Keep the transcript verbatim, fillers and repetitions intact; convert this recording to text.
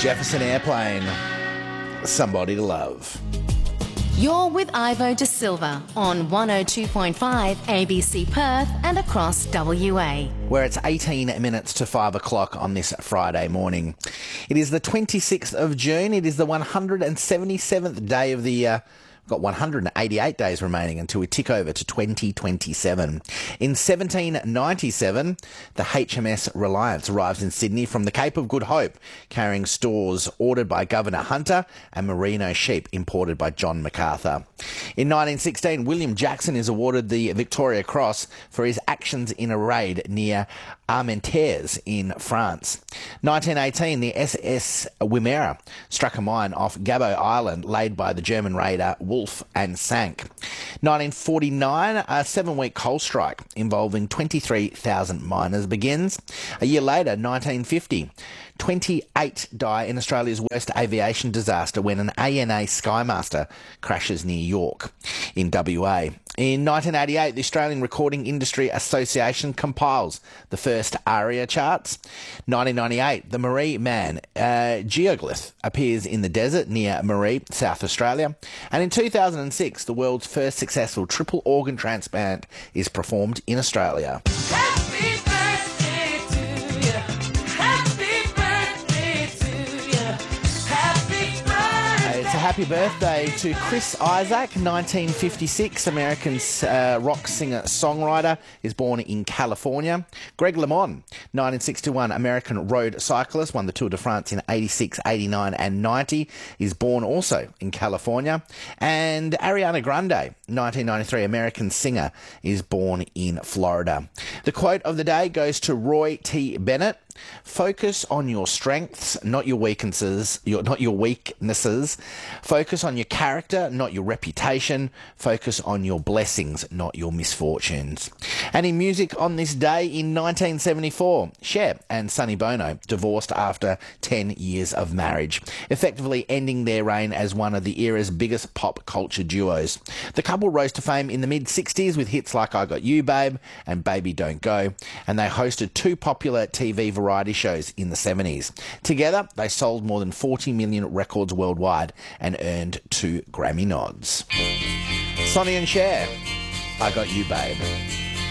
Jefferson Airplane, Somebody to Love. You're with Ivo De Silva on one oh two point five A B C Perth and across W A. Where it's eighteen minutes to five o'clock on this Friday morning. It is the twenty-sixth of June. It is the one hundred seventy-seventh day of the year. We've got one hundred eighty-eight days remaining until we tick over to twenty twenty-seven. In seventeen ninety-seven, the H M S Reliance arrives in Sydney from the Cape of Good Hope, carrying stores ordered by Governor Hunter and merino sheep imported by John MacArthur. In nineteen sixteen, William Jackson is awarded the Victoria Cross for his actions in a raid near Armentières in France. nineteen eighteen, the S S Wimmera struck a mine off Gabo Island laid by the German raider Wolf and sank. nineteen forty-nine, a seven-week coal strike involving twenty-three thousand miners begins. A year later, nineteen fifty, twenty-eight die in Australia's worst aviation disaster when an A N A Skymaster crashes near York in W A. In nineteen eighty-eight, the Australian Recording Industry Association compiles the first ARIA charts. nineteen ninety-eight, the Marie Man uh, geoglyph appears in the desert near Marie, South Australia. And in two thousand six, the world's first successful triple organ transplant is performed in Australia. Happy birthday to you. Happy birthday to you. Happy birthday. It's a happy birthday to Chris Isaak, nineteen fifty-six, American uh, rock singer-songwriter, is born in California. Greg LeMond, nineteen sixty-one, American road cyclist, won the Tour de France in eighty-six, eighty-nine and ninety, is born also in California. And Ariana Grande, nineteen ninety-three, American singer, is born in Florida. The quote of the day goes to Roy T. Bennett. Focus on your strengths, not your weaknesses, your, not your weaknesses. Focus on your character, not your reputation. Focus on your blessings, not your misfortunes. And in music on this day in nineteen seventy-four, Cher and Sonny Bono divorced after ten years of marriage, effectively ending their reign as one of the era's biggest pop culture duos. The couple rose to fame in the mid-sixties with hits like I Got You, Babe and Baby Don't Go, and they hosted two popular T V variety shows in the seventies. Together, they sold more than forty million records worldwide and earned two Grammy nods. Sonny and Cher, I Got You, Babe.